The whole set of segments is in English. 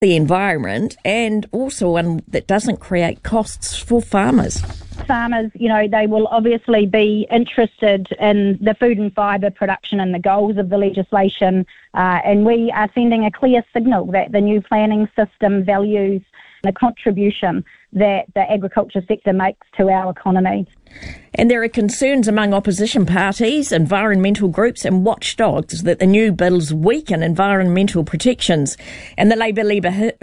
the environment and also one that doesn't create costs for farmers. Farmers, they will obviously be interested in the food and fibre production and the goals of the legislation, and we are sending a clear signal that the new planning system values the contribution that the agriculture sector makes to our economy. And there are concerns among opposition parties, environmental groups and watchdogs that the new bills weaken environmental protections. And the Labour leader,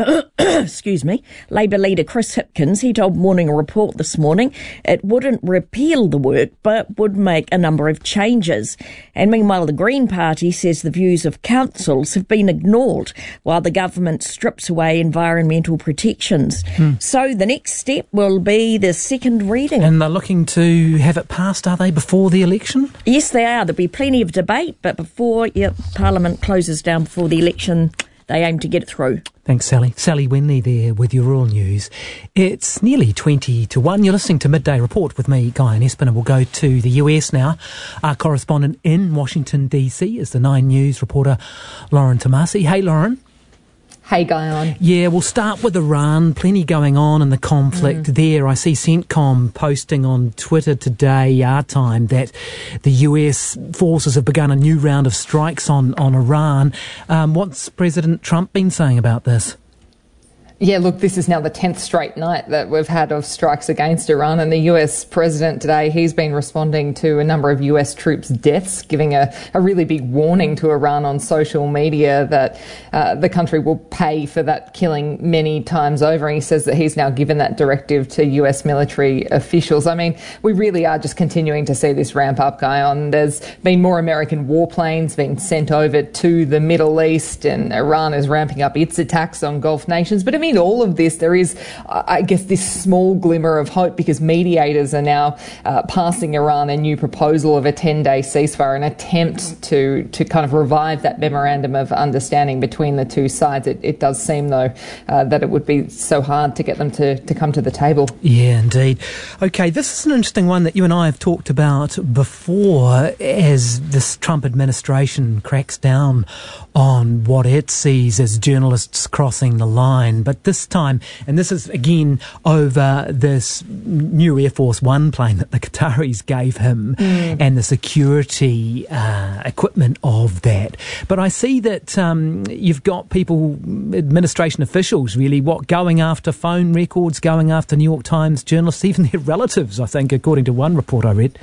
Labour leader Chris Hipkins, he told Morning Report this morning it wouldn't repeal the work but would make a number of changes. And meanwhile, the Green Party says the views of councils have been ignored while the government strips away environmental protections. So the next step will be the second reading. And they're looking to have it passed, are they, before the election? Yes, they are. There'll be plenty of debate, but before Parliament closes down before the election, they aim to get it through. Thanks, Sally. Sally Winley there with your Rural News. It's nearly 20-1. You're listening to Midday Report with me, Guy Espin, and we'll go to the US now. Our correspondent in Washington, D.C. is the 9 News reporter, Lauren Tomasi. Hey, Lauren. Hey, Guyon. Yeah, we'll start with Iran. Plenty going on in the conflict there. I see CENTCOM posting on Twitter today, our time, that the US forces have begun a new round of strikes on Iran. What's President Trump been saying about this? Yeah, look, this is now the 10th straight night that we've had of strikes against Iran, and the US president today, he's been responding to a number of US troops' deaths, giving a really big warning to Iran on social media that the country will pay for that killing many times over. And he says that he's now given that directive to US military officials. I mean, we really are just continuing to see this ramp up, Guyon. There's been more American warplanes being sent over to the Middle East, and Iran is ramping up its attacks on Gulf nations. But I mean, all of this, there is, I guess, this small glimmer of hope because mediators are now passing Iran a new proposal of a 10-day ceasefire, an attempt to kind of revive that memorandum of understanding between the two sides. It does seem, though, that it would be so hard to get them to come to the table. Yeah, indeed. Okay, this is an interesting one that you and I have talked about before as this Trump administration cracks down on what it sees as journalists crossing the line. But this time, and this is again over this new Air Force One plane that the Qataris gave him and the security equipment of that. But I see that you've got people, administration officials really, going after phone records, going after New York Times journalists, even their relatives, I think, according to one report I read.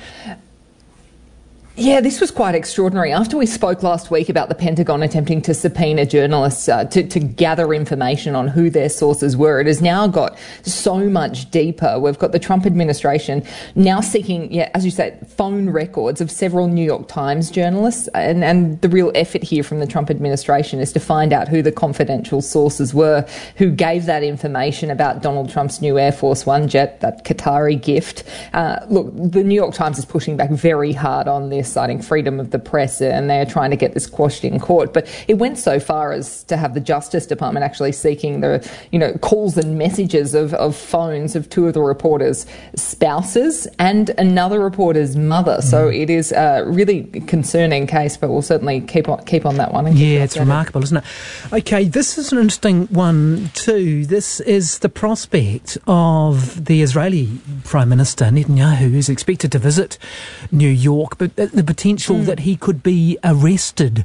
Yeah, this was quite extraordinary. After we spoke last week about the Pentagon attempting to subpoena journalists to gather information on who their sources were, it has now got so much deeper. We've got the Trump administration now seeking, as you said, phone records of several New York Times journalists. And the real effort here from the Trump administration is to find out who the confidential sources were who gave that information about Donald Trump's new Air Force One jet, that Qatari gift. Look, the New York Times is pushing back very hard on this, citing freedom of the press, and they're trying to get this quashed in court. But it went so far as to have the Justice Department actually seeking the, calls and messages of phones of two of the reporters' spouses and another reporter's mother. So it is a really concerning case, but we'll certainly keep on that one. Yeah, it's remarkable, isn't it? Okay, this is an interesting one too. This is the prospect of the Israeli Prime Minister Netanyahu, who's expected to visit New York, but the potential that he could be arrested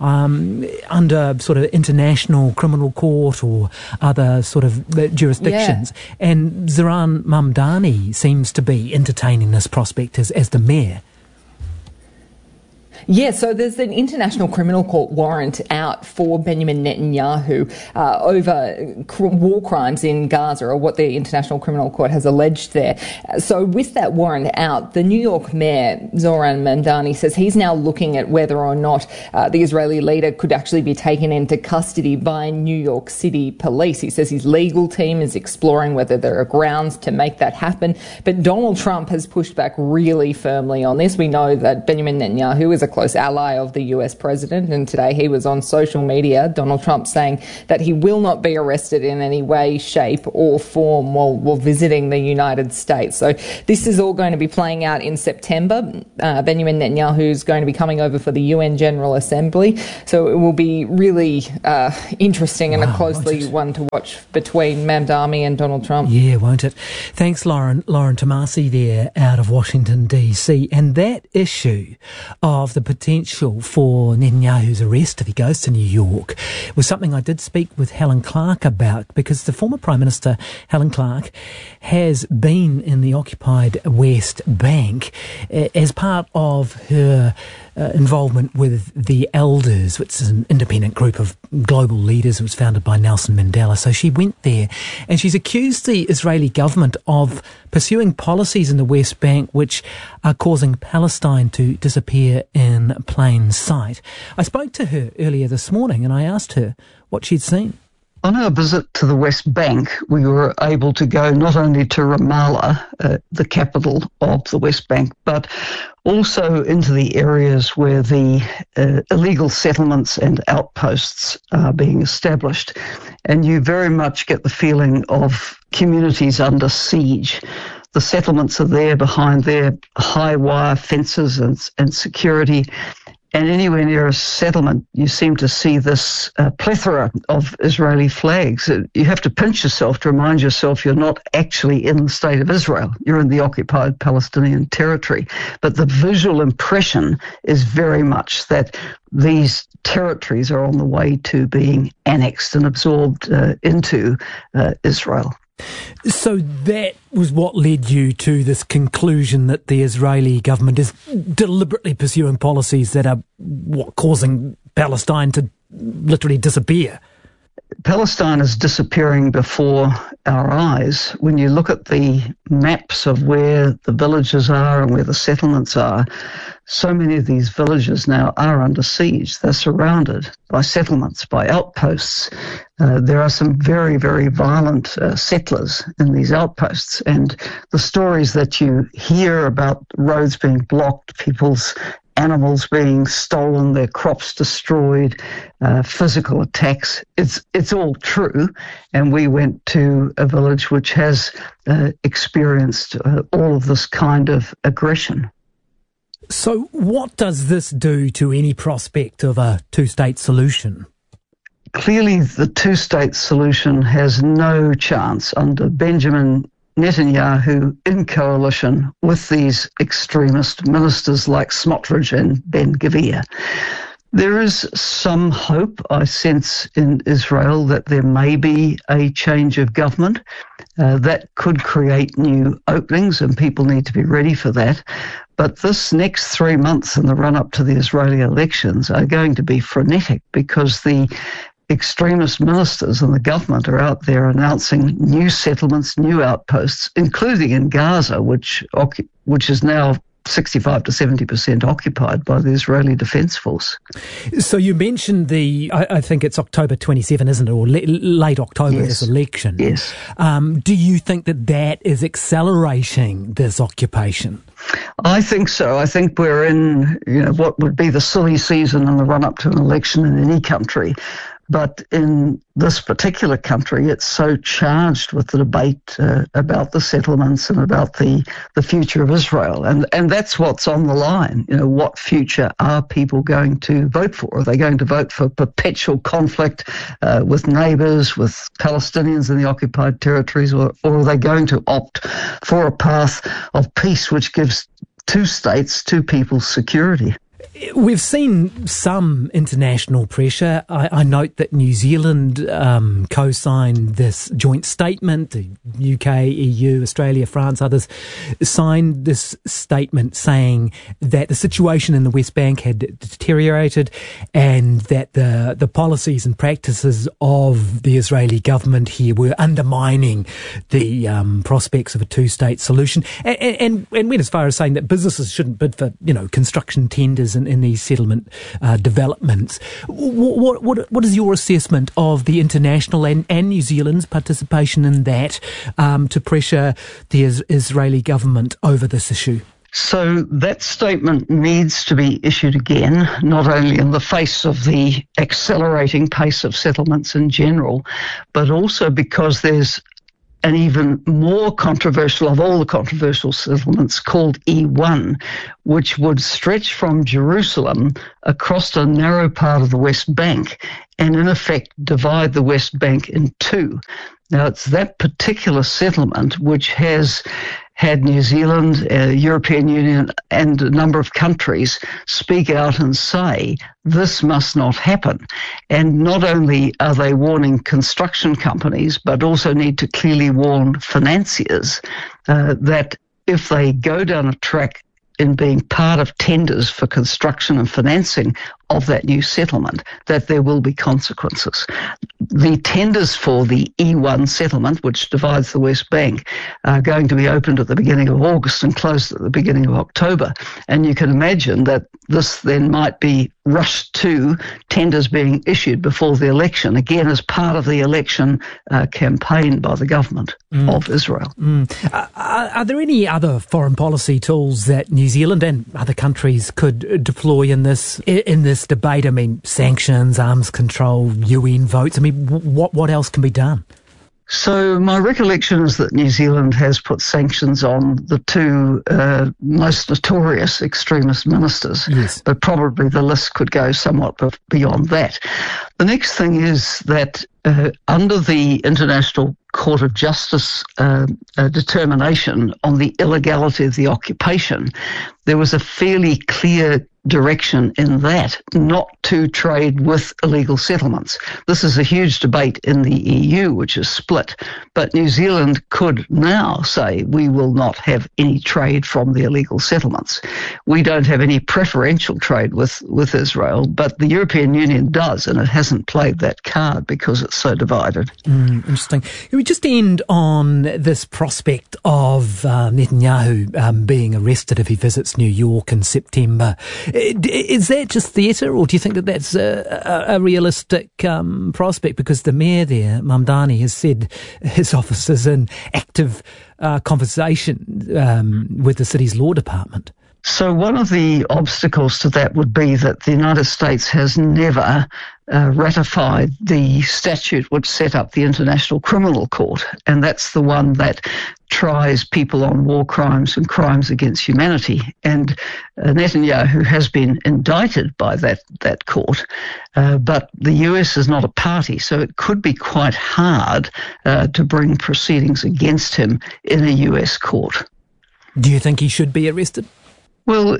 under sort of international criminal court or other sort of jurisdictions. Yeah. And Zohran Mamdani seems to be entertaining this prospect as the mayor. Yeah, so there's an international criminal court warrant out for Benjamin Netanyahu over war crimes in Gaza, or what the International Criminal Court has alleged there. So with that warrant out, the New York mayor, Zohran Mamdani, says he's now looking at whether or not the Israeli leader could actually be taken into custody by New York City police. He says his legal team is exploring whether there are grounds to make that happen. But Donald Trump has pushed back really firmly on this. We know that Benjamin Netanyahu is a close ally of the US president. And today he was on social media, Donald Trump, saying that he will not be arrested in any way, shape or form while visiting the United States. So this is all going to be playing out in September. Benjamin Netanyahu is going to be coming over for the UN General Assembly. So it will be really interesting and a closely one to watch between Mamdani and Donald Trump. Yeah, won't it? Thanks, Lauren Tomasi there out of Washington, D.C. And that issue of the potential for Netanyahu's arrest if he goes to New York was something I did speak with Helen Clark about, because the former Prime Minister, Helen Clark, has been in the occupied West Bank as part of her involvement with the Elders, which is an independent group of global leaders. It was founded by Nelson Mandela. So she went there and she's accused the Israeli government of pursuing policies in the West Bank which are causing Palestine to disappear in plain sight. I spoke to her earlier this morning and I asked her what she'd seen. On our visit to the West Bank, we were able to go not only to Ramallah, the capital of the West Bank, but also into the areas where the illegal settlements and outposts are being established. And you very much get the feeling of communities under siege. The settlements are there behind their high wire fences and security. And anywhere near a settlement, you seem to see this plethora of Israeli flags. You have to pinch yourself to remind yourself you're not actually in the state of Israel. You're in the occupied Palestinian territory. But the visual impression is very much that these territories are on the way to being annexed and absorbed into Israel. So that was what led you to this conclusion that the Israeli government is deliberately pursuing policies that are causing Palestine to literally disappear. Palestine is disappearing before our eyes. When you look at the maps of where the villages are and where the settlements are, so many of these villages now are under siege. They're surrounded by settlements, by outposts. There are some very, very violent settlers in these outposts. And the stories that you hear about roads being blocked, people's animals being stolen, their crops destroyed, physical attacks, it's all true. And we went to a village which has experienced all of this kind of aggression. So what does this do to any prospect of a two-state solution? Clearly, the two-state solution has no chance under Benjamin Netanyahu in coalition with these extremist ministers like Smotrich and Ben-Gvir. There is some hope, I sense, in Israel that there may be a change of government that could create new openings, and people need to be ready for that. But this next 3 months in the run-up to the Israeli elections are going to be frenetic because the extremist ministers and the government are out there announcing new settlements, new outposts, including in Gaza, which is now 65 to 70% occupied by the Israeli Defence Force. So you mentioned I think it's October 27, isn't it, or late October, yes. This election. Yes. Do you think that is accelerating this occupation? I think so. I think we're in what would be the silly season in the run-up to an election in any country. But in this particular country, it's so charged with the debate about the settlements and about the future of Israel. And that's what's on the line. What future are people going to vote for? Are they going to vote for perpetual conflict with neighbours, with Palestinians in the occupied territories, or are they going to opt for a path of peace which gives two states, two peoples security? We've seen some international pressure. I note that New Zealand co-signed this joint statement. The UK, EU, Australia, France, others signed this statement saying that the situation in the West Bank had deteriorated and that the policies and practices of the Israeli government here were undermining the prospects of a two-state solution. And went as far as saying that businesses shouldn't bid for, construction tenders in these settlement developments. What is your assessment of the international and New Zealand's participation in that to pressure the Israeli government over this issue? So that statement needs to be issued again, not only in the face of the accelerating pace of settlements in general, but also because there's an even more controversial of all the controversial settlements called E1, which would stretch from Jerusalem across a narrow part of the West Bank and in effect divide the West Bank in two. Now, it's that particular settlement which has had New Zealand, European Union, and a number of countries speak out and say this must not happen. And not only are they warning construction companies, but also need to clearly warn financiers that if they go down a track in being part of tenders for construction and financing of that new settlement, that there will be consequences. The tenders for the E1 settlement, which divides the West Bank, are going to be opened at the beginning of August and closed at the beginning of October. And you can imagine that this then might be rushed to tenders being issued before the election, again as part of the election campaign by the government of Israel. Are there any other foreign policy tools that New Zealand and other countries could deploy in this debate? I mean, sanctions, arms control, UN votes. I mean, what else can be done? So my recollection is that New Zealand has put sanctions on the two most notorious extremist ministers, yes, but probably the list could go somewhat beyond that. The next thing is that under the International Court of Justice determination on the illegality of the occupation, there was a fairly clear direction in that not to trade with illegal settlements. This is a huge debate in the EU, which is split, but New Zealand could now say we will not have any trade from the illegal settlements. We don't have any preferential trade with Israel, but the European Union does, and it hasn't played that card because it's so divided. Interesting. Can we just end on this prospect of Netanyahu being arrested if he visits New York in September? Is that just theatre, or do you think that that's a realistic prospect? Because the mayor there, Mamdani, has said his office is in active conversation with the city's law department. So one of the obstacles to that would be that the United States has never ratified the statute which set up the International Criminal Court, and that's the one that tries people on war crimes and crimes against humanity. And Netanyahu has been indicted by that court, but the US is not a party, so it could be quite hard to bring proceedings against him in a US court. Do you think he should be arrested? Well,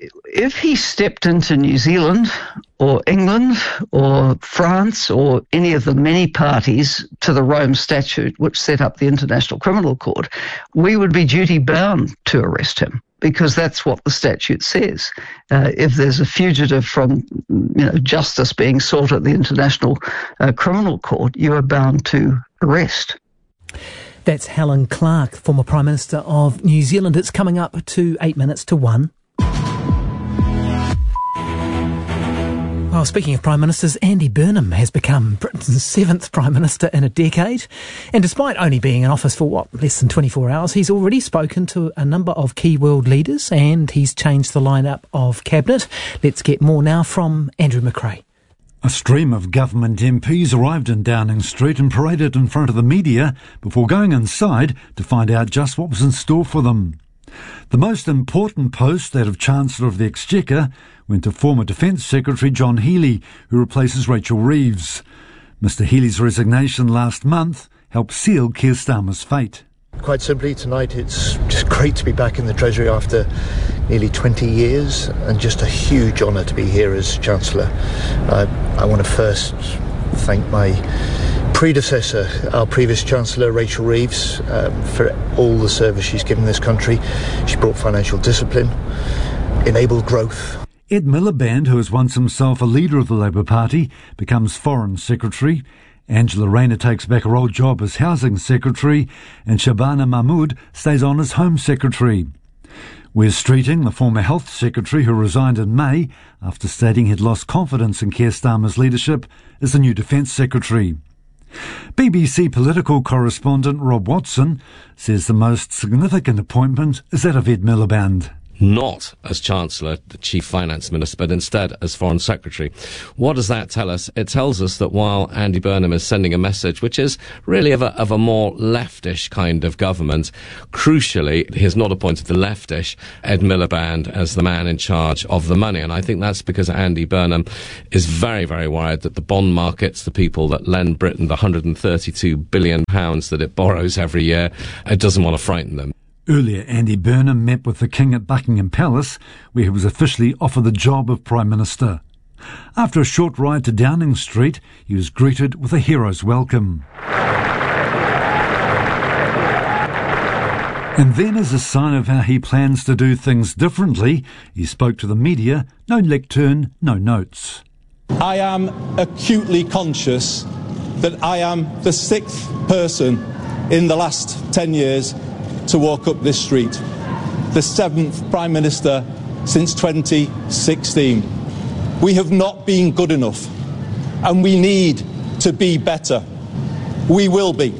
if he stepped into New Zealand or England or France or any of the many parties to the Rome Statute which set up the International Criminal Court, we would be duty-bound to arrest him because that's what the statute says. If there's a fugitive from justice being sought at the International Criminal Court, you are bound to arrest. That's Helen Clark, former Prime Minister of New Zealand. It's coming up to 8 minutes to 1. Well, speaking of Prime Ministers, Andy Burnham has become Britain's 7th Prime Minister in a decade. And despite only being in office for, less than 24 hours, he's already spoken to a number of key world leaders and he's changed the lineup of Cabinet. Let's get more now from Andrew McRae. A stream of government MPs arrived in Downing Street and paraded in front of the media before going inside to find out just what was in store for them. The most important post, that of Chancellor of the Exchequer, went to former Defence Secretary John Healey, who replaces Rachel Reeves. Mr Healey's resignation last month helped seal Keir Starmer's fate. Quite simply, tonight it's just great to be back in the Treasury after nearly 20 years and just a huge honour to be here as Chancellor. I want to first thank my predecessor, our previous Chancellor, Rachel Reeves, for all the service she's given this country. She brought financial discipline, enabled growth. Ed Miliband, who was once himself a leader of the Labour Party, becomes Foreign Secretary. Angela Rayner takes back her old job as Housing Secretary, and Shabana Mahmood stays on as Home Secretary. Wes Streeting, the former Health Secretary who resigned in May after stating he'd lost confidence in Keir Starmer's leadership, is the new Defence Secretary. BBC political correspondent Rob Watson says the most significant appointment is that of Ed Miliband. not as Chancellor, the Chief Finance Minister, but instead as Foreign Secretary. What does that tell us? It tells us that while Andy Burnham is sending a message which is really of a more leftish kind of government, crucially, he has not appointed the leftish Ed Miliband as the man in charge of the money. And I think that's because Andy Burnham is very, very worried that the bond markets, the people that lend Britain the £132 billion that it borrows every year, it doesn't want to frighten them. Earlier, Andy Burnham met with the King at Buckingham Palace, where he was officially offered the job of Prime Minister. After a short ride to Downing Street, he was greeted with a hero's welcome. And then, as a sign of how he plans to do things differently, he spoke to the media. No lectern, no notes. I am acutely conscious that I am the 6th person in the last 10 years to walk up this street, the 7th Prime Minister since 2016. We have not been good enough, and we need to be better. We will be.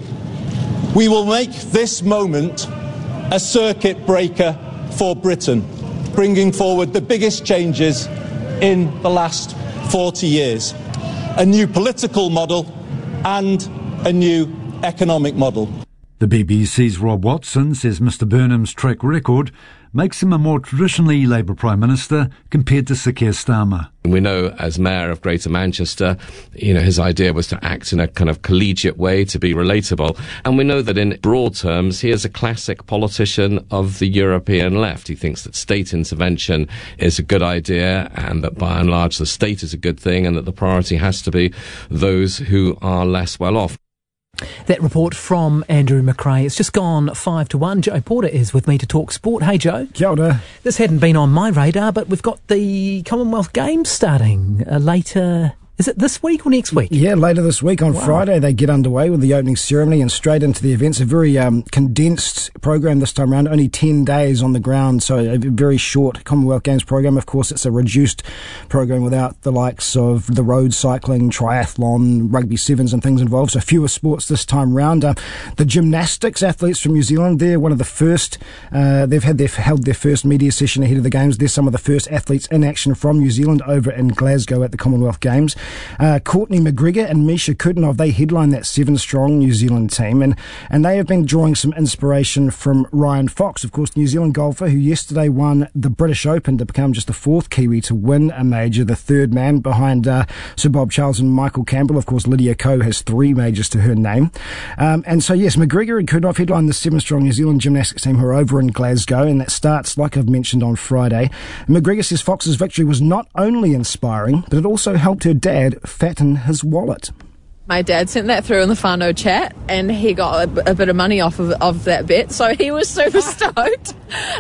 We will make this moment a circuit breaker for Britain, bringing forward the biggest changes in the last 40 years. A new political model and a new economic model. The BBC's Rob Watson says Mr Burnham's track record makes him a more traditionally Labour Prime Minister compared to Sir Keir Starmer. We know, as Mayor of Greater Manchester, his idea was to act in a kind of collegiate way, to be relatable. And we know that in broad terms, he is a classic politician of the European left. He thinks that state intervention is a good idea, and that by and large the state is a good thing, and that the priority has to be those who are less well off. That report from Andrew McRae. It's just gone 5 to 1. Joe Porter is with me to talk sport. Hey, Joe. Kia ora. This hadn't been on my radar, but we've got the Commonwealth Games starting later. Is it this week or next week? Yeah, later this week on Friday they get underway with the opening ceremony and straight into the events. A very condensed program this time around, only 10 days on the ground, so a very short Commonwealth Games program. Of course, it's a reduced program without the likes of the road cycling, triathlon, rugby sevens and things involved, so fewer sports this time round. The gymnastics athletes from New Zealand, they're one of the first, they've held their first media session ahead of the Games. They're some of the first athletes in action from New Zealand over in Glasgow at the Commonwealth Games. Courtney McGregor and Misha Kudanov, they headline that 7-strong New Zealand team, and they have been drawing some inspiration from Ryan Fox, of course, New Zealand golfer who yesterday won the British Open to become just the 4th Kiwi to win a major, the 3rd man behind Sir Bob Charles and Michael Campbell. Of course, Lydia Ko has 3 majors to her name. And so, yes, McGregor and Kudanov headline the 7-strong New Zealand gymnastics team who are over in Glasgow, and that starts, like I've mentioned, on Friday. McGregor says Fox's victory was not only inspiring, but it also helped her dad fatten his wallet. My dad sent that through in the whānau chat, and he got a bit of money off of that bet, so he was super stoked.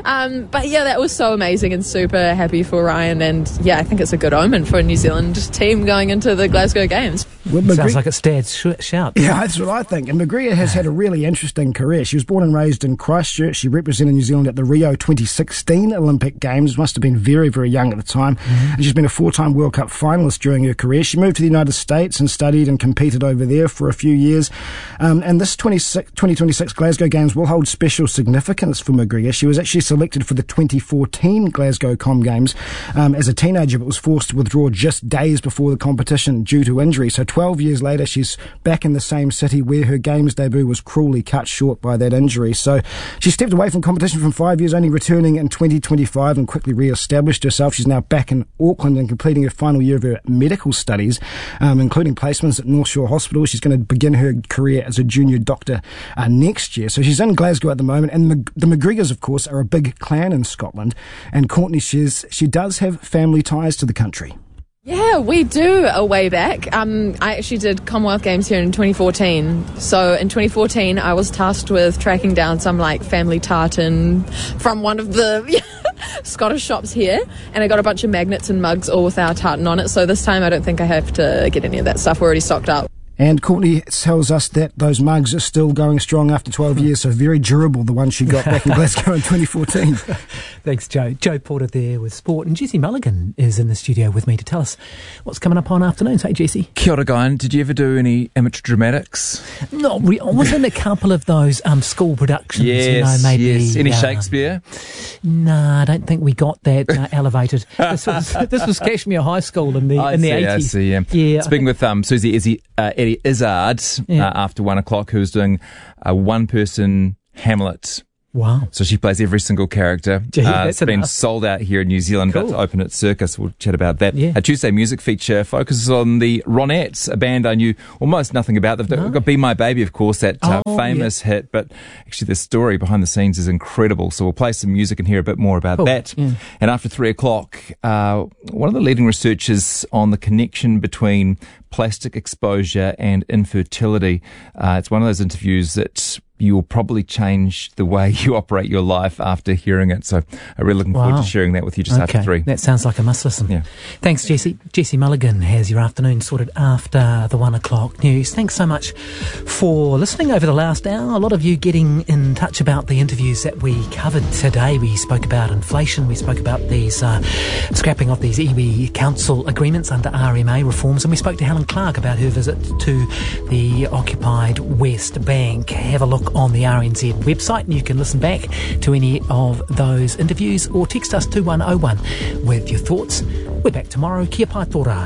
But yeah, that was so amazing and super happy for Ryan, and yeah, I think it's a good omen for a New Zealand team going into the Glasgow Games. Well, sounds like it's Dad's shout. Yeah, that's what I think. And McGregor has had a really interesting career. She was born and raised in Christchurch. She represented New Zealand at the Rio 2016 Olympic Games. Must have been very, very young at the time. Mm-hmm. And she's been a 4-time World Cup finalist during her career. She moved to the United States and studied and competed over there for a few years. And this 2026 Glasgow Games will hold special significance for McGregor. She was actually selected for the 2014 Glasgow Com Games as a teenager, but was forced to withdraw just days before the competition due to injury. So 12 years later, she's back in the same city where her Games debut was cruelly cut short by that injury. So she stepped away from competition for 5 years, only returning in 2025 and quickly re-established herself. She's now back in Auckland and completing her final year of her medical studies, including placements at North Shore Hospital. She's going to begin her career as a junior doctor next year. So she's in Glasgow at the moment. And the McGregors, of course, are a big clan in Scotland. And Courtney says she does have family ties to the country. Yeah, we do a way back. I actually did Commonwealth Games here in 2014. So in 2014, I was tasked with tracking down some family tartan from one of the Scottish shops here, and I got a bunch of magnets and mugs all with our tartan on it. So this time I don't think I have to get any of that stuff. We're already stocked up. And Courtney tells us that those mugs are still going strong after 12 years, so very durable, the one she got back in Glasgow in 2014. Thanks, Joe. Joe Porter there with sport. And Jessie Mulligan is in the studio with me to tell us what's coming up on afternoons. Hey, Jessie. Kia ora, Guyan. Did you ever do any amateur dramatics? Not really. I was in a couple of those school productions. Yes, maybe. Yes. Any Shakespeare? No, I don't think we got that elevated. This was Cashmere High School in the 80s. I see, yeah. Speaking with Susie Eddie Izzard after 1 o'clock, who was doing a one-person Hamlet. Wow. So she plays every single character. Gee, it's been sold out here in New Zealand, but to open at Circus. We'll chat about that. Yeah. A Tuesday music feature focuses on the Ronettes, a band I knew almost nothing about. They've got Be My Baby, of course, that famous hit, but actually the story behind the scenes is incredible. So we'll play some music and hear a bit more about that. Yeah. And after 3 o'clock, one of the leading researchers on the connection between plastic exposure and infertility. It's one of those interviews that you will probably change the way you operate your life after hearing it. So I'm really looking forward to sharing that with you just after 3. That sounds like a must listen. Yeah. Thanks, Jessie. Jessie Mulligan has your afternoon sorted after the 1 o'clock news. Thanks so much for listening over the last hour. A lot of you getting in touch about the interviews that we covered today. We spoke about inflation. We spoke about these scrapping of these iwi council agreements under RMA reforms. And we spoke to Helen Clark about her visit to the occupied West Bank. Have a look on the RNZ website and you can listen back to any of those interviews or text us 2101 with your thoughts. We're back tomorrow. Kia pai tora.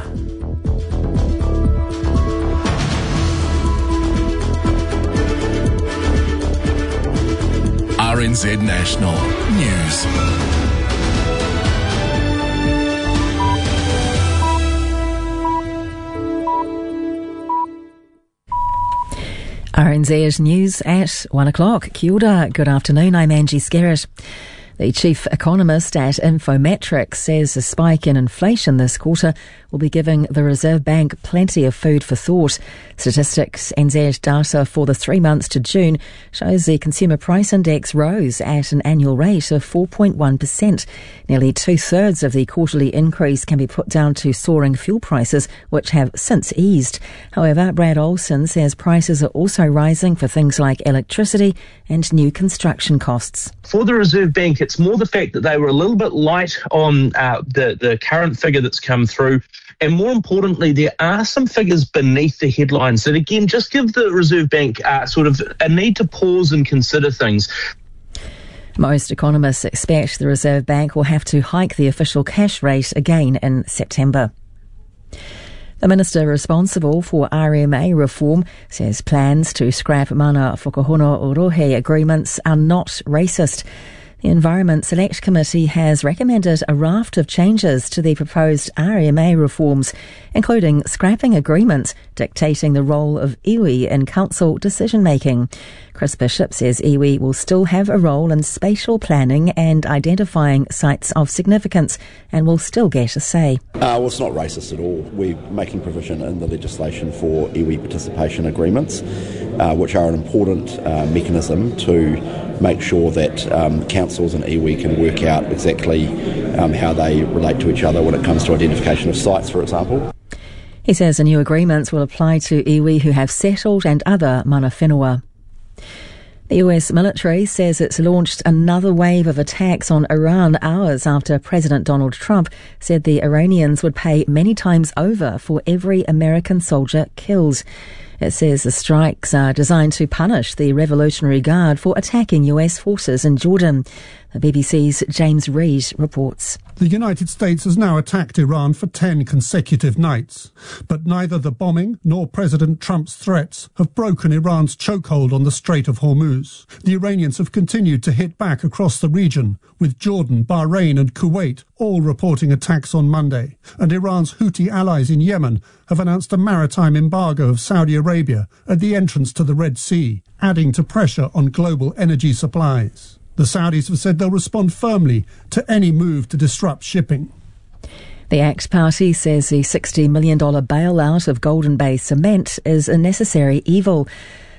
RNZ National News. RNZ News at 1 o'clock. Kia ora, good afternoon, I'm Angie Skerritt. The chief economist at Infometrics says a spike in inflation this quarter will be giving the Reserve Bank plenty of food for thought. Statistics NZ data for the 3 months to June shows the consumer price index rose at an annual rate of 4.1%. Nearly 2/3 of the quarterly increase can be put down to soaring fuel prices, which have since eased. However, Brad Olsen says prices are also rising for things like electricity and new construction costs. For the Reserve Bank, it's more the fact that they were a little bit light on the current figure that's come through. And more importantly, there are some figures beneath the headlines that, again, just give the Reserve Bank sort of a need to pause and consider things. Most economists expect the Reserve Bank will have to hike the official cash rate again in September. The minister responsible for RMA reform says plans to scrap Mana Whakahono Orohe agreements are not racist. The Environment Select Committee has recommended a raft of changes to the proposed RMA reforms, including scrapping agreements dictating the role of iwi in council decision-making. Chris Bishop says iwi will still have a role in spatial planning and identifying sites of significance and will still get a say. Well, it's not racist at all. We're making provision in the legislation for iwi participation agreements, which are an important mechanism to make sure that councils and iwi can work out exactly how they relate to each other when it comes to identification of sites, for example. He says the new agreements will apply to iwi who have settled and other mana whenua. The US military says it's launched another wave of attacks on Iran hours after President Donald Trump said the Iranians would pay many times over for every American soldier killed. It says the strikes are designed to punish the Revolutionary Guard for attacking US forces in Jordan. The BBC's James Reid reports. The United States has now attacked Iran for 10 consecutive nights, but neither the bombing nor President Trump's threats have broken Iran's chokehold on the Strait of Hormuz. The Iranians have continued to hit back across the region, with Jordan, Bahrain and Kuwait all reporting attacks on Monday. And Iran's Houthi allies in Yemen have announced a maritime embargo of Saudi Arabia at the entrance to the Red Sea, adding to pressure on global energy supplies. The Saudis have said they'll respond firmly to any move to disrupt shipping. The ACT Party says the $60 million bailout of Golden Bay Cement is a necessary evil.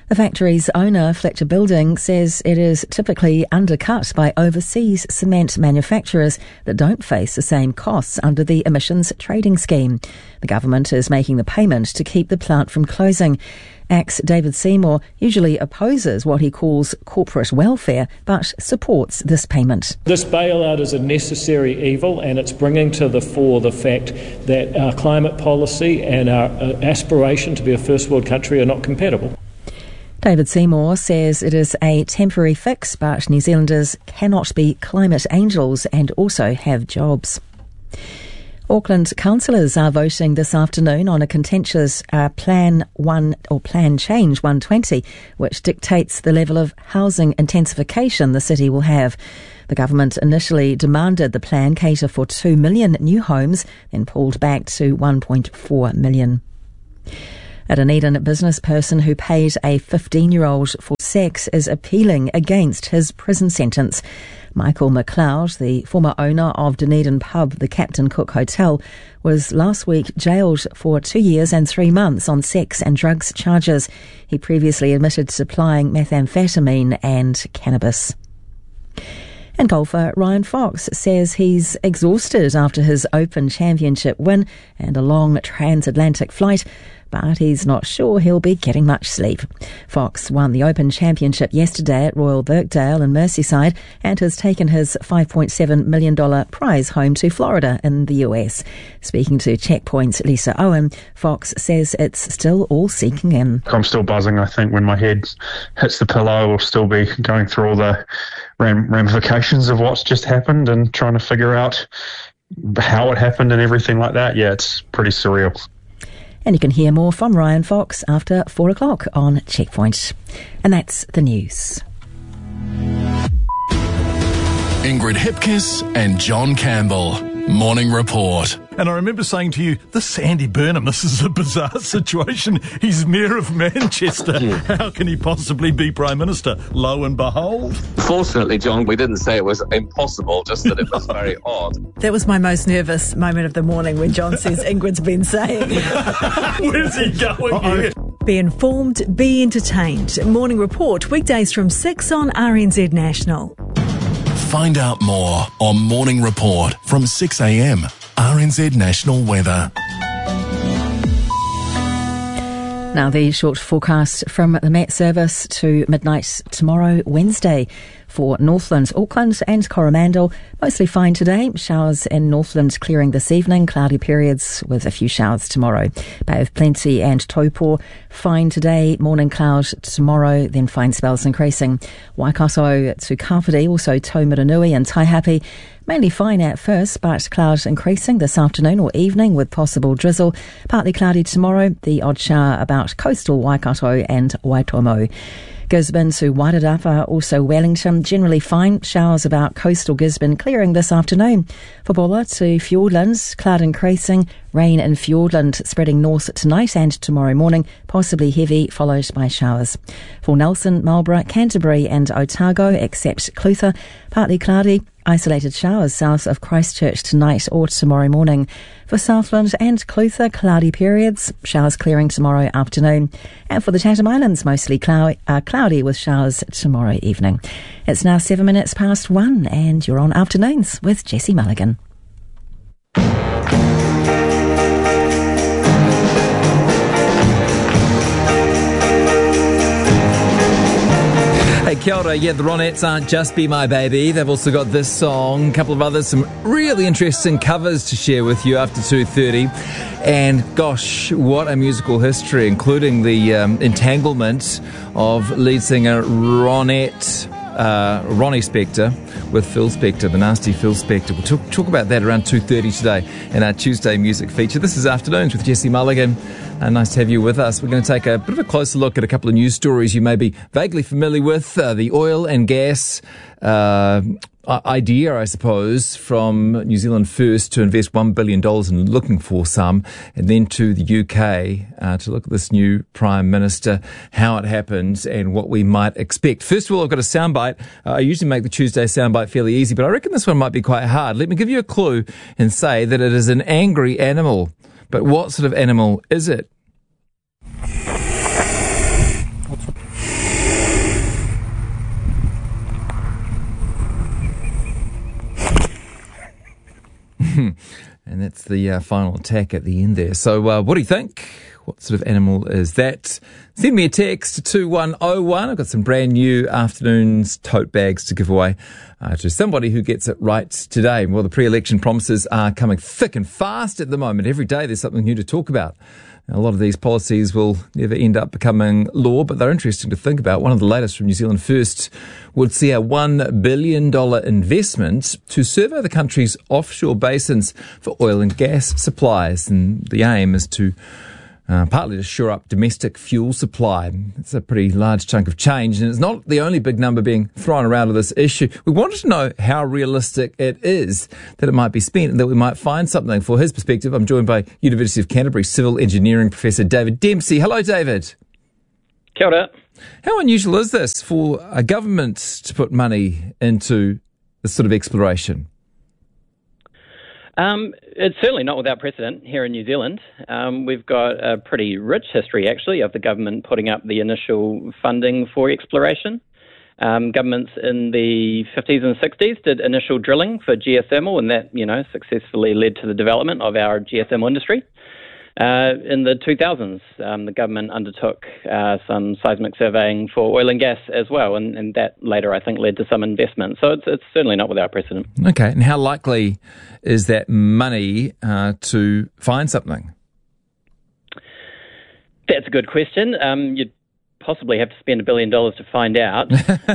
The factory's owner, Fletcher Building, says it is typically undercut by overseas cement manufacturers that don't face the same costs under the emissions trading scheme. The government is making the payment to keep the plant from closing. ACT's David Seymour usually opposes what he calls corporate welfare, but supports this payment. This bailout is a necessary evil, and it's bringing to the fore the fact that our climate policy and our aspiration to be a first world country are not compatible. David Seymour says it is a temporary fix, but New Zealanders cannot be climate angels and also have jobs. Auckland councillors are voting this afternoon on a contentious Plan Change 120, which dictates the level of housing intensification the city will have. The government initially demanded the plan cater for 2 million new homes, then pulled back to 1.4 million. A Dunedin business person who paid a 15-year-old for sex is appealing against his prison sentence. Michael McLeod, the former owner of Dunedin pub The Captain Cook Hotel, was last week jailed for 2 years and 3 months on sex and drugs charges. He previously admitted to supplying methamphetamine and cannabis. And golfer Ryan Fox says he's exhausted after his Open Championship win and a long transatlantic flight, but he's not sure he'll be getting much sleep. Fox won the Open Championship yesterday at Royal Birkdale in Merseyside and has taken his $5.7 million prize home to Florida in the US. Speaking to Checkpoint's Lisa Owen, Fox says it's still all sinking in. I'm still buzzing. I think when my head hits the pillow, we'll still be going through all the ramifications of what's just happened and trying to figure out how it happened and everything like that. Yeah, it's pretty surreal. And you can hear more from Ryan Fox after 4 o'clock on Checkpoint. And that's the news. Ingrid Hipkiss and John Campbell. Morning Report. And I remember saying to you, this Andy Burnham, this is a bizarre situation. He's Mayor of Manchester. How can he possibly be Prime Minister? Lo and behold. Fortunately, John, we didn't say it was impossible, just that it was very odd. That was my most nervous moment of the morning when John says Ingrid's been saying. Where's he going here? Be informed, be entertained. Morning Report, weekdays from 6 on RNZ National. Find out more on Morning Report from 6 a.m. RNZ National Weather. Now the short forecast from the Met Service to midnight tomorrow, Wednesday. For Northland, Auckland and Coromandel, mostly fine today. Showers in Northland clearing this evening. Cloudy periods with a few showers tomorrow. Bay of Plenty and Taupo, fine today. Morning cloud tomorrow, then fine spells increasing. Waikato to Kapiti, also Taumarunui and Taihape. Mainly fine at first, but clouds increasing this afternoon or evening with possible drizzle. Partly cloudy tomorrow, the odd shower about coastal Waikato and Waitomo. Gisborne to Wairarapa, also Wellington, generally fine. Showers about coastal Gisborne clearing this afternoon. For Bulla to Fiordland, cloud increasing. Rain in Fiordland spreading north tonight and tomorrow morning, possibly heavy, followed by showers. For Nelson, Marlborough, Canterbury and Otago, except Clutha, partly cloudy. Isolated showers south of Christchurch tonight or tomorrow morning. For Southland and Clutha, cloudy periods, showers clearing tomorrow afternoon. And for the Chatham Islands, mostly cloudy with showers tomorrow evening. It's now 7 minutes past 1 and you're on Afternoons with Jessie Mulligan. Hey, kia ora. Yeah, the Ronettes aren't just Be My Baby. They've also got this song, a couple of others, some really interesting covers to share with you after 2:30. And gosh, what a musical history, including the entanglement of lead singer Ronnie Spector with Phil Spector, the nasty Phil Spector. We'll talk about that around 2:30 today in our Tuesday music feature. This is Afternoons with Jessie Mulligan. Nice to have you with us. We're going to take a bit of a closer look at a couple of news stories you may be vaguely familiar with. The oil and gas idea, I suppose, from New Zealand First to invest $1 billion and looking for some, and then to the UK to look at this new Prime Minister, how it happens and what we might expect. First of all, I've got a soundbite. I usually make the Tuesday soundbite fairly easy, but I reckon this one might be quite hard. Let me give you a clue and say that it is an angry animal. But what sort of animal is it? It's the final attack at the end there. So what do you think? What sort of animal is that? Send me a text to 2101. I've got some brand new afternoon's tote bags to give away to somebody who gets it right today. Well, the pre-election promises are coming thick and fast at the moment. Every day there's something new to talk about. A lot of these policies will never end up becoming law, but they're interesting to think about. One of the latest from New Zealand First would see a $1 billion investment to survey the country's offshore basins for oil and gas supplies. And the aim is to partly to shore up domestic fuel supply. It's a pretty large chunk of change, and it's not the only big number being thrown around with this issue. We wanted to know how realistic it is that it might be spent and that we might find something. For his perspective, I'm joined by University of Canterbury Civil Engineering Professor David Dempsey. Hello, David. Kia ora. How unusual is this for a government to put money into this sort of exploration? It's certainly not without precedent here in New Zealand. We've got a pretty rich history, actually, of the government putting up the initial funding for exploration. Governments in the 50s and 60s did initial drilling for geothermal, and that, successfully led to the development of our geothermal industry. In the 2000s, the government undertook some seismic surveying for oil and gas as well, and that later, I think, led to some investment. So it's certainly not without precedent. Okay, and how likely is that money to find something? That's a good question. You'd possibly have to spend $1 billion to find out.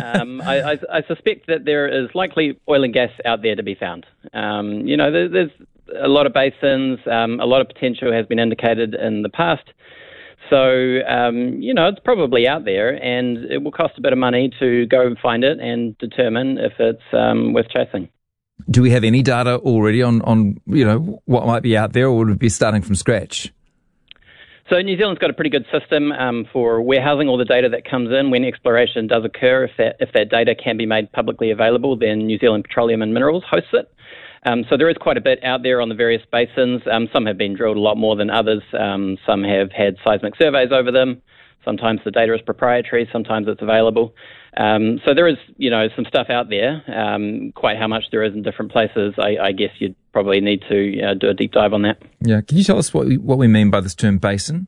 I suspect that there is likely oil and gas out there to be found. There's a lot of basins, a lot of potential has been indicated in the past. So, it's probably out there, and it will cost a bit of money to go and find it and determine if it's worth chasing. Do we have any data already on what might be out there, or would we be starting from scratch? So New Zealand's got a pretty good system for warehousing all the data that comes in when exploration does occur. If that data can be made publicly available, then New Zealand Petroleum and Minerals hosts it. So there is quite a bit out there on the various basins. Some have been drilled a lot more than others. Some have had seismic surveys over them. Sometimes the data is proprietary. Sometimes it's available. So there is, some stuff out there. Quite how much there is in different places, I guess you'd probably need to do a deep dive on that. Yeah. Can you tell us what we mean by this term basin?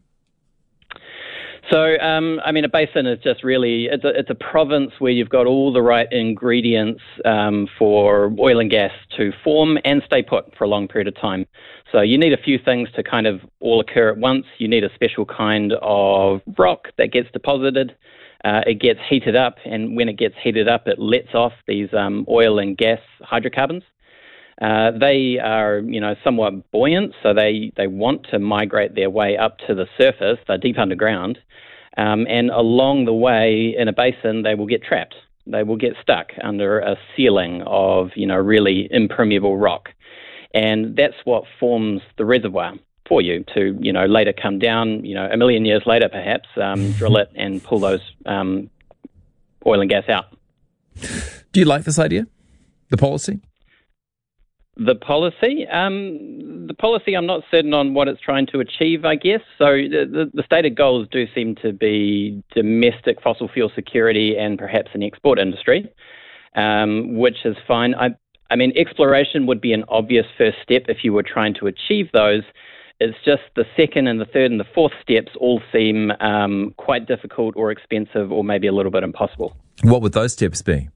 So, a basin is just really, it's a province where you've got all the right ingredients for oil and gas to form and stay put for a long period of time. So you need a few things to kind of all occur at once. You need a special kind of rock that gets deposited. It gets heated up, and when it gets heated up, it lets off these oil and gas hydrocarbons. They are, somewhat buoyant, so they want to migrate their way up to the surface. They're deep underground. And along the way in a basin, they will get trapped. They will get stuck under a ceiling of, really impermeable rock. And that's what forms the reservoir for you to, later come down, a million years later perhaps, drill it and pull those oil and gas out. Do you like this idea, the policy? The policy? I'm not certain on what it's trying to achieve, I guess. So the stated goals do seem to be domestic fossil fuel security and perhaps an export industry, which is fine. Exploration would be an obvious first step if you were trying to achieve those. It's just the second and the third and the fourth steps all seem quite difficult or expensive or maybe a little bit impossible. What would those steps be?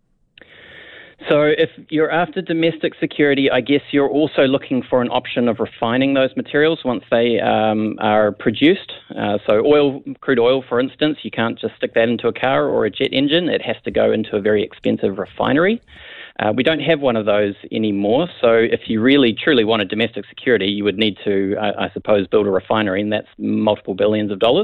So if you're after domestic security, I guess you're also looking for an option of refining those materials once they are produced. So crude oil, for instance, you can't just stick that into a car or a jet engine. It has to go into a very expensive refinery. We don't have one of those anymore. So if you really, truly wanted domestic security, you would need to, I suppose, build a refinery, and that's multiple billions of dollars.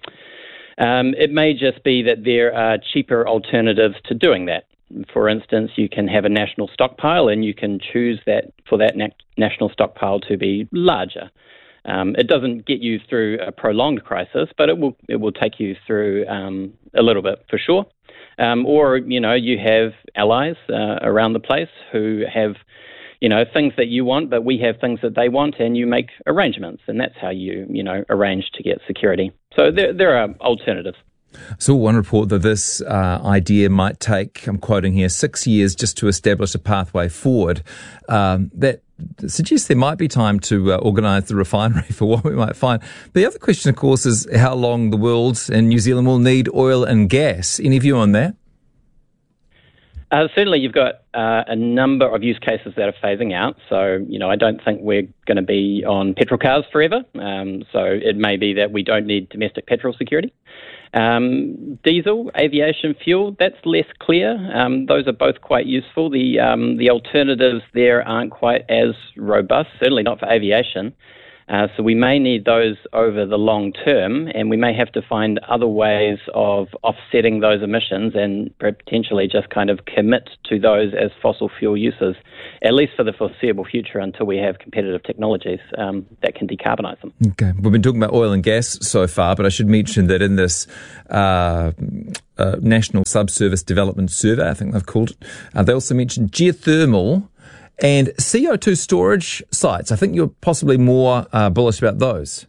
It may just be that there are cheaper alternatives to doing that. For instance, you can have a national stockpile, and you can choose that for that national stockpile to be larger. It doesn't get you through a prolonged crisis, but it will take you through a little bit for sure. Or you have allies around the place who have things that you want, but we have things that they want, and you make arrangements, and that's how you arrange to get security. So there are alternatives. So one report that this idea might take, I'm quoting here, 6 years just to establish a pathway forward. That suggests there might be time to organise the refinery for what we might find. But the other question, of course, is how long the world and New Zealand will need oil and gas. Any view on that? Certainly, you've got a number of use cases that are phasing out. So, I don't think we're going to be on petrol cars forever. So it may be that we don't need domestic petrol security. Diesel, aviation fuel, that's less clear. Those are both quite useful. The alternatives there aren't quite as robust, certainly not for aviation. So we may need those over the long term, and we may have to find other ways of offsetting those emissions and potentially just kind of commit to those as fossil fuel uses, at least for the foreseeable future until we have competitive technologies that can decarbonise them. Okay, we've been talking about oil and gas so far, but I should mention that in this National Subsurface Development Survey, I think they've called it, they also mentioned geothermal and CO2 storage sites. I think you're possibly more bullish about those.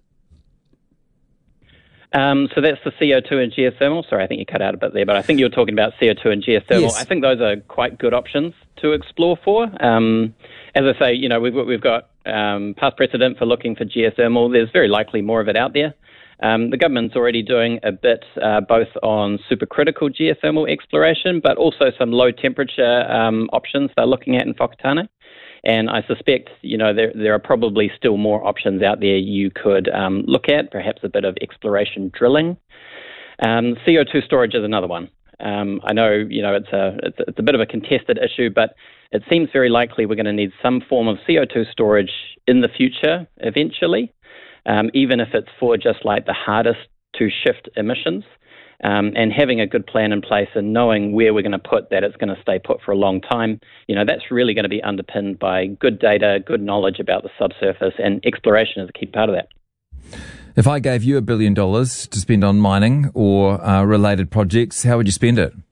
So that's the CO2 and geothermal. Sorry, I think you cut out a bit there, but I think you were talking about CO2 and geothermal. Yes. I think those are quite good options to explore for. As I say, we've got past precedent for looking for geothermal. There's very likely more of it out there. The government's already doing a bit both on supercritical geothermal exploration, but also some low temperature options they're looking at in Whakatane. And I suspect, there are probably still more options out there you could look at, perhaps a bit of exploration drilling. CO2 storage is another one. I know, it's a bit of a contested issue, but it seems very likely we're going to need some form of CO2 storage in the future eventually, even if it's for just like the hardest to shift emissions. And having a good plan in place and knowing where we're going to put that it's going to stay put for a long time, that's really going to be underpinned by good data, good knowledge about the subsurface, and exploration is a key part of that. If I gave you $1 billion to spend on mining or related projects, how would you spend it?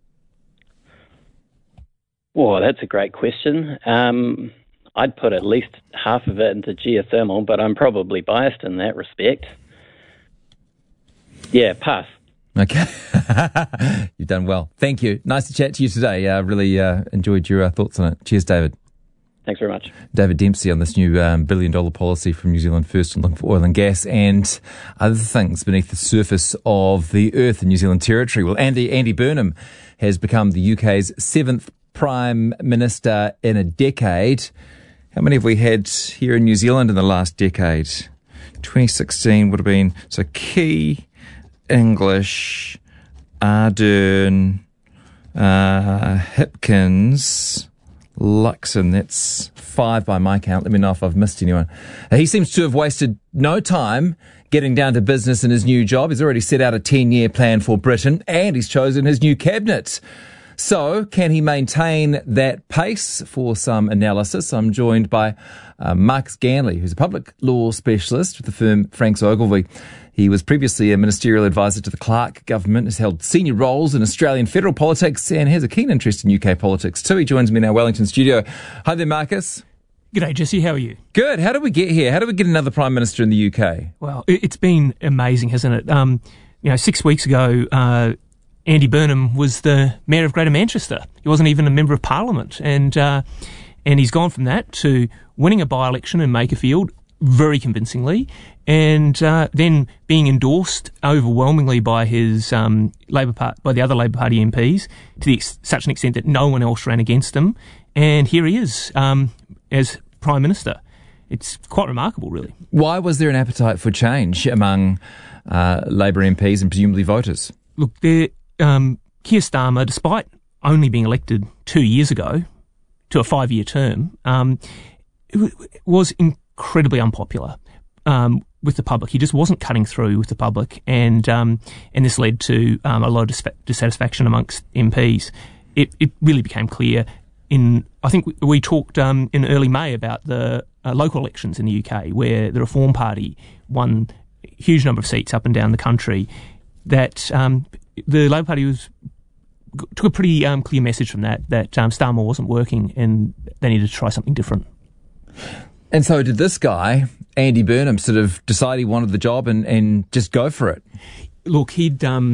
Well, that's a great question. I'd put at least half of it into geothermal, but I'm probably biased in that respect. Yeah, pass. Okay. You've done well. Thank you. Nice to chat to you today. Really enjoyed your thoughts on it. Cheers, David. Thanks very much. David Dempsey on this new $1 billion policy from New Zealand First on looking for oil and gas and other things beneath the surface of the earth in New Zealand territory. Well, Andy Burnham has become the UK's 7th Prime Minister in a decade. How many have we had here in New Zealand in the last decade? 2016 would have been, so Key, English, Ardern, Hipkins, Luxon. That's 5 by my count. Let me know if I've missed anyone. He seems to have wasted no time getting down to business in his new job. He's already set out a 10-year plan for Britain and he's chosen his new cabinet. So, can he maintain that pace? For some analysis, I'm joined by Marcus Ganley, who's a public law specialist with the firm Franks Ogilvie. He was previously a ministerial advisor to the Clark government, has held senior roles in Australian federal politics and has a keen interest in UK politics too. He joins me in our Wellington studio. Hi there, Marcus. G'day, Jesse. How are you? Good. How did we get here? How did we get another Prime Minister in the UK? Well, it's been amazing, hasn't it? 6 weeks ago, Andy Burnham was the Mayor of Greater Manchester. He wasn't even a Member of Parliament. And he's gone from that to winning a by-election in Makerfield very convincingly and then being endorsed overwhelmingly by his by the other Labour Party MPs to such an extent that no one else ran against him. And here he is as Prime Minister. It's quite remarkable, really. Why was there an appetite for change among Labour MPs and presumably voters? Look, Keir Starmer, despite only being elected 2 years ago to a 5-year term, was incredibly unpopular with the public. He just wasn't cutting through with the public, and this led to a lot of dissatisfaction amongst MPs. It really became clear I think we talked in early May about the local elections in the UK, where the Reform Party won a huge number of seats up and down the country, that the Labour Party took a pretty clear message from that Starmer wasn't working and they needed to try something different. And so did this guy, Andy Burnham, sort of decide he wanted the job and just go for it? Look, he'd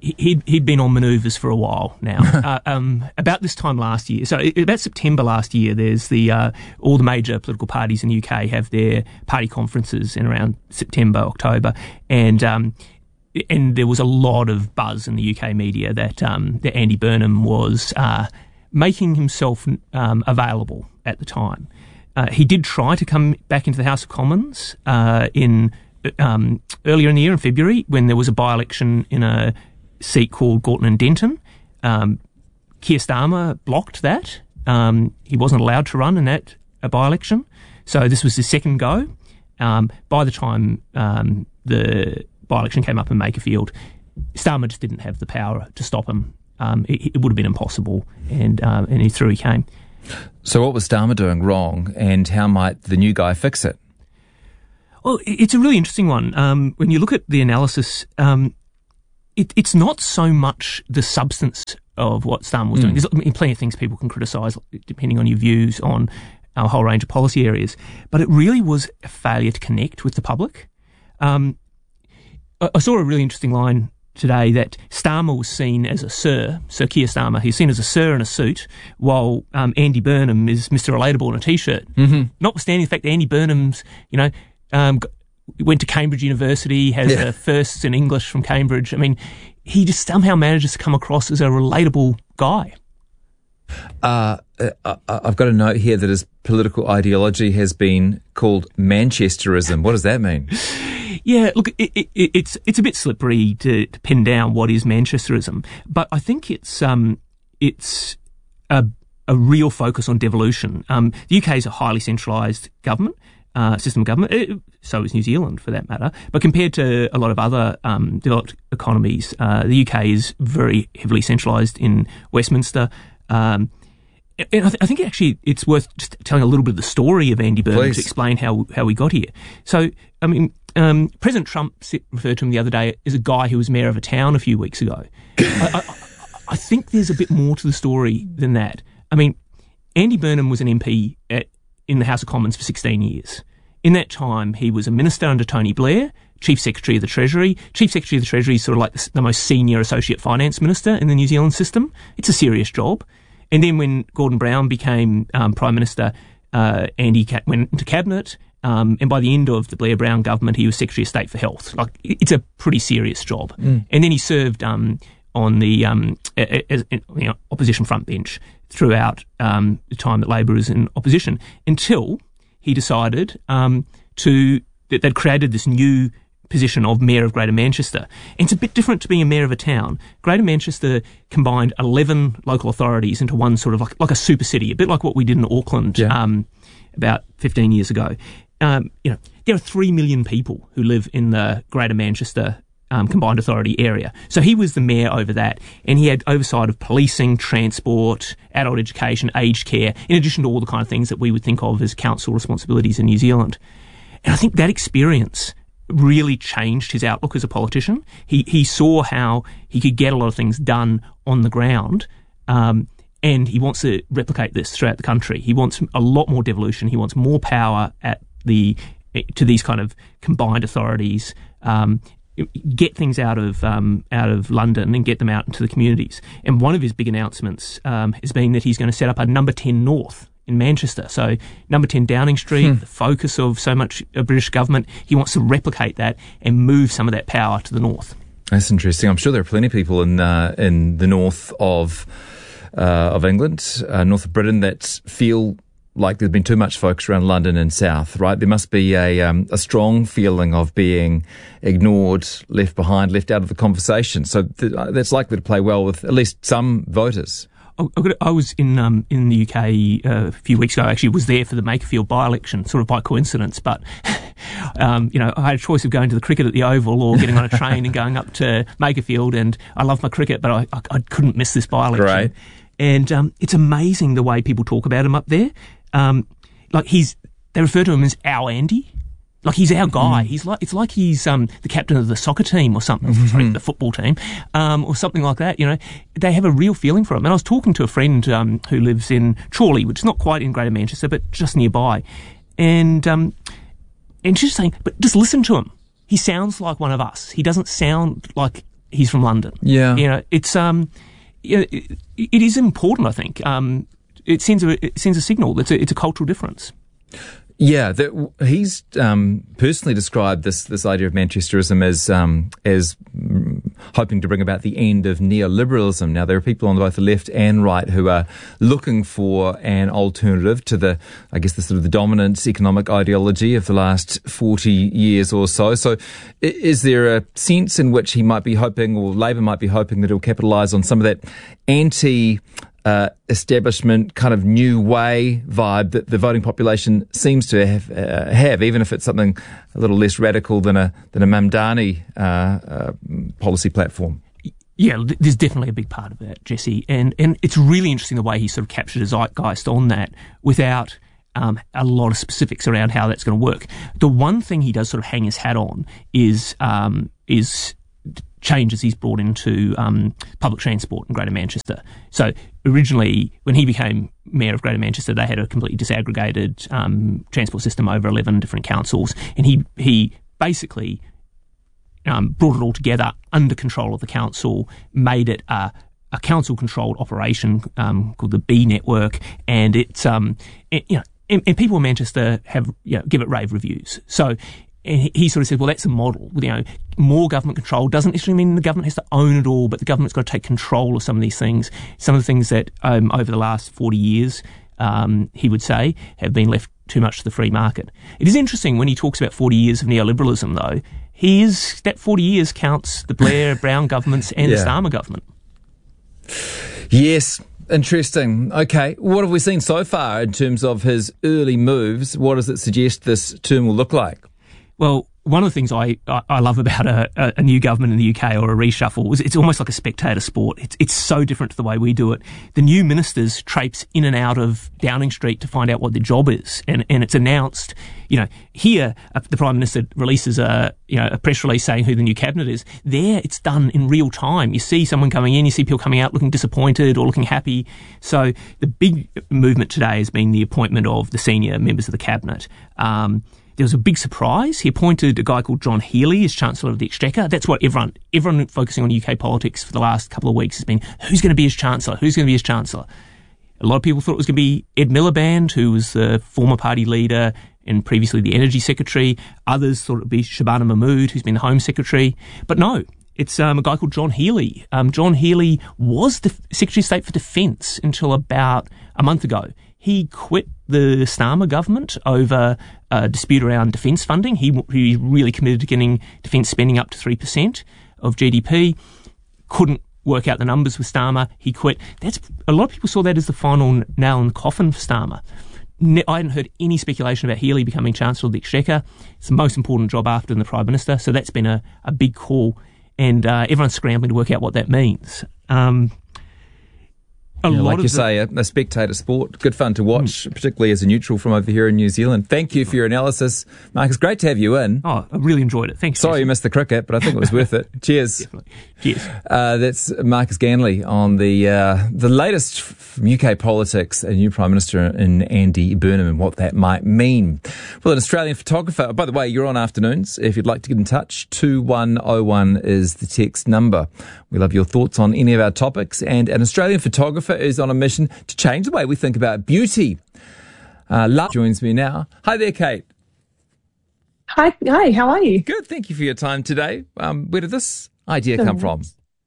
he'd been on manoeuvres for a while now. About this time last year, so about September last year, there's all the major political parties in the UK have their party conferences in around September, October, and there was a lot of buzz in the UK media that Andy Burnham was making himself available at the time. He did try to come back into the House of Commons earlier in the year, in February, when there was a by-election in a seat called Gorton and Denton. Keir Starmer blocked that. He wasn't allowed to run in that by-election. So this was his second go. By the time the by-election came up in Makerfield, Starmer just didn't have the power to stop him. It would have been impossible, and through he came. So what was Starmer doing wrong, and how might the new guy fix it? Well, it's a really interesting one. When you look at the analysis, it's not so much the substance of what Starmer was doing. There's plenty of things people can criticise, depending on your views on a whole range of policy areas. But it really was a failure to connect with the public. I saw a really interesting line today that Starmer was seen as a Sir Keir Starmer. He's seen as a Sir in a suit, while Andy Burnham is Mr. Relatable in a T-shirt. Mm-hmm. Notwithstanding the fact that Andy Burnham's, went to Cambridge University, has firsts in English from Cambridge. I mean, he just somehow manages to come across as a relatable guy. I've got a note here that his political ideology has been called Manchesterism. What does that mean? Yeah, look, it's a bit slippery to pin down what is Manchesterism, but I think it's a real focus on devolution. The UK is a highly centralised government. System of government, so is New Zealand for that matter. But compared to a lot of other developed economies, the UK is very heavily centralised in Westminster. And I think actually it's worth just telling a little bit of the story of Andy Burnham to explain how we got here. So, I mean, President Trump referred to him the other day as a guy who was mayor of a town a few weeks ago. I think there's a bit more to the story than that. I mean, Andy Burnham was an MP in the House of Commons for 16 years. In that time, he was a minister under Tony Blair, Chief Secretary of the Treasury. Chief Secretary of the Treasury is sort of like the most senior associate finance minister in the New Zealand system. It's a serious job. And then when Gordon Brown became Prime Minister, Andy went into Cabinet, and by the end of the Blair-Brown government, he was Secretary of State for Health. Like, it's a pretty serious job. And then he served on the opposition front bench throughout the time that Labor was in opposition, until he decided that they'd created this new position of Mayor of Greater Manchester. And it's a bit different to being a mayor of a town. Greater Manchester combined 11 local authorities into one sort of like a super city, a bit like what we did in Auckland about 15 years ago. There are 3 million people who live in the Greater Manchester combined authority area. So he was the mayor over that, and he had oversight of policing, transport, adult education, aged care, in addition to all the kind of things that we would think of as council responsibilities in New Zealand. And I think that experience really changed his outlook as a politician. He saw how he could get a lot of things done on the ground, and he wants to replicate this throughout the country. He wants a lot more devolution. He wants more power to these kind of combined authorities. Get things out of London and get them out into the communities. And one of his big announcements has been that he's going to set up a number 10 North in Manchester. So number 10 Downing Street, the focus of so much British government, he wants to replicate that and move some of that power to the north. That's interesting. I'm sure there are plenty of people in the north of England, north of Britain, that feel like there's been too much focus around London and South, right? There must be a strong feeling of being ignored, left behind, left out of the conversation. So that's likely to play well with at least some voters. I was in the UK a few weeks ago. I actually was there for the Makerfield by-election, sort of by coincidence. But I had a choice of going to the cricket at the Oval or getting on a train and going up to Makerfield. And I love my cricket, but I couldn't miss this by-election. Right. And it's amazing the way people talk about him up there. They refer to him as our Andy. Like, he's our guy. It's like he's the captain of the soccer team or something, sorry, the football team, or something like that. They have a real feeling for him. And I was talking to a friend who lives in Chorley, which is not quite in Greater Manchester, but just nearby, and she's saying, but just listen to him. He sounds like one of us. He doesn't sound like he's from London. Yeah. You know, it's it is important, I think. It sends a signal. It's a cultural difference. Yeah, he's personally described this idea of Manchesterism as hoping to bring about the end of neoliberalism. Now, there are people on both the left and right who are looking for an alternative to the sort of the dominant economic ideology of the last 40 years or so. So is there a sense in which he might be hoping, or Labor might be hoping, that he'll capitalise on some of that establishment kind of new way vibe that the voting population seems to have, even if it's something a little less radical than a Mamdani policy platform? Yeah, there's definitely a big part of that, Jesse, and it's really interesting the way he sort of captured a zeitgeist on that without a lot of specifics around how that's going to work. The one thing he does sort of hang his hat on is changes he's brought into public transport in Greater Manchester. So originally, when he became Mayor of Greater Manchester, they had a completely disaggregated transport system over 11 different councils, and he basically brought it all together under control of the council, made it a council-controlled operation called the B Network, and it's and people in Manchester give it rave reviews. So. And he sort of said, well, that's a model. You know, more government control doesn't necessarily mean the government has to own it all, but the government's got to take control of some of these things. Some of the things that over the last 40 years, he would say, have been left too much to the free market. It is interesting when he talks about 40 years of neoliberalism, though. That 40 years counts the Blair Brown governments and the Starmer government. Yes. Interesting. Okay. What have we seen so far in terms of his early moves? What does it suggest this term will look like? Well, one of the things I love about a new government in the UK or a reshuffle is it's almost like a spectator sport. It's so different to the way we do it. The new ministers traipse in and out of Downing Street to find out what their job is, and it's announced. You know, here the Prime Minister releases a press release saying who the new cabinet is. There, it's done in real time. You see someone coming in, you see people coming out looking disappointed or looking happy. So the big movement today has been the appointment of the senior members of the cabinet. There was a big surprise. He appointed a guy called John Healey as Chancellor of the Exchequer. That's what everyone focusing on UK politics for the last couple of weeks has been, who's going to be his Chancellor? Who's going to be his Chancellor? A lot of people thought it was going to be Ed Miliband, who was the former party leader and previously the Energy Secretary. Others thought it would be Shabana Mahmood, who's been the Home Secretary. But no, it's a guy called John Healey. John Healey was the Secretary of State for Defence until about a month ago. He quit the Starmer government over a dispute around defence funding. He really committed to getting defence spending up to 3% of GDP. Couldn't work out the numbers with Starmer. He quit. A lot of people saw that as the final nail in the coffin for Starmer. I hadn't heard any speculation about Healey becoming Chancellor of the Exchequer. It's the most important job after the Prime Minister, so that's been a big call, and everyone's scrambling to work out what that means. Like you say, a spectator sport. Good fun to watch, particularly as a neutral from over here in New Zealand. Thank you for your analysis, Marcus. Great to have you in. Oh, I really enjoyed it. Thanks. Sorry you missed the cricket, but I think it was worth it. Cheers. Definitely. Cheers. That's Marcus Ganley on the latest from UK politics, a new Prime Minister in Andy Burnham, and what that might mean. Well, an Australian photographer. By the way, you're on afternoons. If you'd like to get in touch, 2101 is the text number. We love your thoughts on any of our topics, and an Australian photographer is on a mission to change the way we think about beauty. Love joins me now. Hi there, Kate. Hi, how are you? Good, thank you for your time today. Where did this idea come from?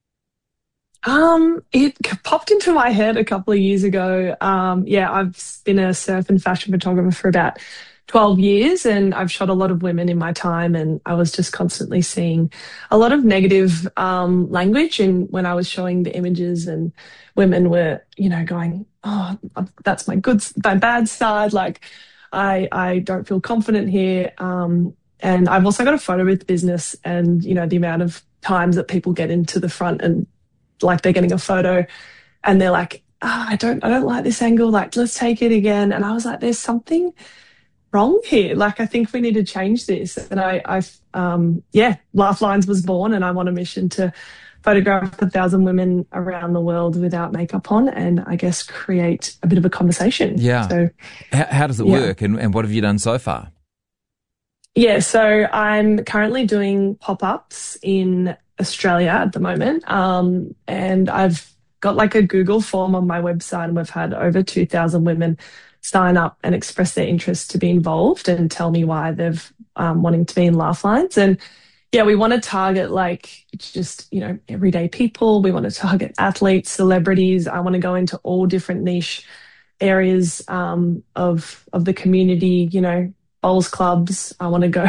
It popped into my head a couple of years ago. I've been a surf and fashion photographer for about 12 years, and I've shot a lot of women in my time, and I was just constantly seeing a lot of negative language, and when I was showing the images, and women were, going, oh, that's my bad side, like I don't feel confident here. And I've also got a photo booth business, and the amount of times that people get into the front and like they're getting a photo and they're like, I don't like this angle, like let's take it again. And I was like, there's something wrong here. Like, I think we need to change this. And Laugh Lines was born, and I'm on a mission to photograph 1,000 women around the world without makeup on, and I guess create a bit of a conversation. Yeah. So how does it work, and what have you done so far? Yeah, so I'm currently doing pop-ups in Australia at the moment. And I've got like a Google form on my website, and we've had over 2,000 women sign up and express their interest to be involved and tell me why they've wanting to be in Lifelines. And yeah, we want to target like just, everyday people. We want to target athletes, celebrities. I want to go into all different niche areas of the community, bowls clubs. I want to go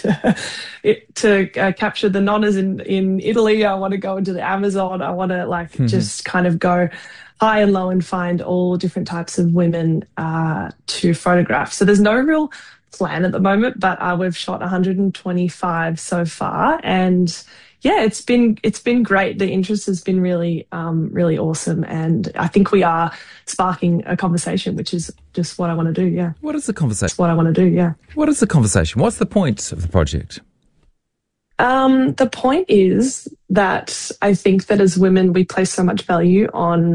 to capture the nonnas in Italy. I want to go into the Amazon. I want to just kind of go high and low and find all different types of women to photograph. So there's no real plan at the moment, but we've shot 125 so far, and yeah, it's been great. The interest has been really awesome, and I think we are sparking a conversation, which is just what I want to do. Yeah. What is the conversation? That's what I want to do. Yeah. What is the conversation? What's the point of the project? The point is that I think that as women, we place so much value on